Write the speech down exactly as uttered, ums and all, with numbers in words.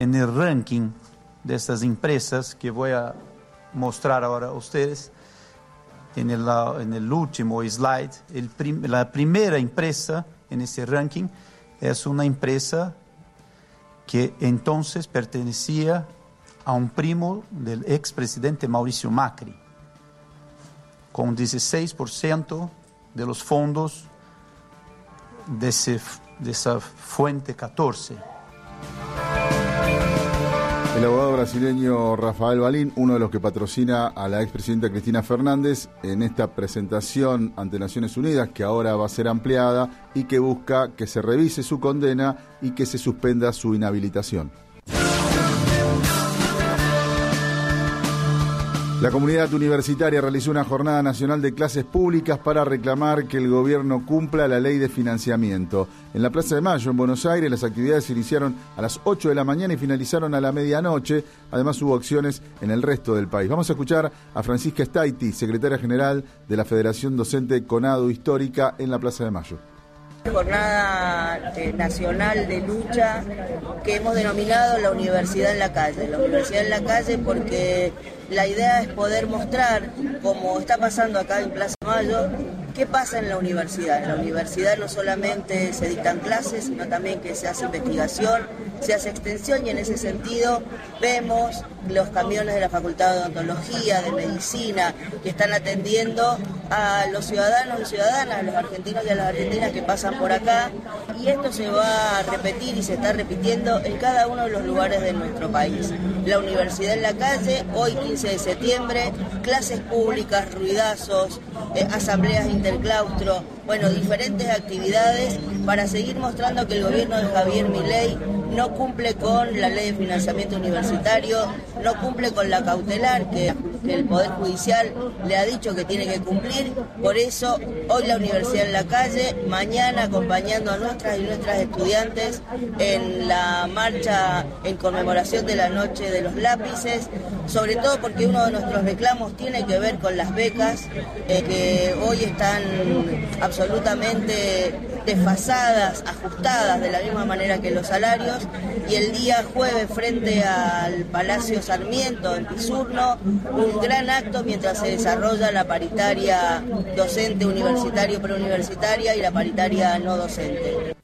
en el ranking de estas empresas que voy a mostrar ahora a ustedes. En el, en el último slide, el prim, la primera empresa en ese ranking es una empresa que entonces pertenecía a un primo del expresidente Mauricio Macri, con dieciséis por ciento de los fondos de, ese, de esa fuente catorce. El abogado brasileño Rafael Balín, uno de los que patrocina a la expresidenta Cristina Fernández en esta presentación ante Naciones Unidas, que ahora va a ser ampliada y que busca que se revise su condena y que se suspenda su inhabilitación. La comunidad universitaria realizó una jornada nacional de clases públicas para reclamar que el gobierno cumpla la ley de financiamiento. En la Plaza de Mayo, en Buenos Aires, las actividades se iniciaron a las ocho de la mañana y finalizaron a la medianoche. Además, hubo acciones en el resto del país. Vamos a escuchar a Francisca Staiti, secretaria general de la Federación Docente CONADU Histórica, en la Plaza de Mayo. Jornada eh, nacional de lucha que hemos denominado la Universidad en la Calle. La Universidad en la Calle porque la idea es poder mostrar, como está pasando acá en Plaza Mayo, qué pasa en la universidad. En la universidad no solamente se dictan clases, sino también que se hace investigación, se hace extensión, y en ese sentido vemos los camiones de la Facultad de Odontología, de Medicina, que están atendiendo a los ciudadanos y ciudadanas, a los argentinos y a las argentinas que pasan por acá, y esto se va a repetir y se está repitiendo en cada uno de los lugares de nuestro país. La Universidad en la Calle, hoy quince de septiembre, clases públicas, ruidazos, eh, asambleas interclaustro, bueno, diferentes actividades para seguir mostrando que el gobierno de Javier Milei no cumple con la ley de financiamiento universitario, no cumple con la cautelar que, que el Poder Judicial le ha dicho que tiene que cumplir. Por eso, hoy la Universidad en la Calle, mañana acompañando a nuestras y nuestras estudiantes en la marcha en conmemoración de la Noche de los Lápices, sobre todo porque uno de nuestros reclamos tiene que ver con las becas, eh, que hoy están absolutamente desfasadas, ajustadas de la misma manera que los salarios, y el día jueves frente al Palacio Sarmiento en Pisurno, un gran acto mientras se desarrolla la paritaria docente universitario preuniversitaria y la paritaria no docente.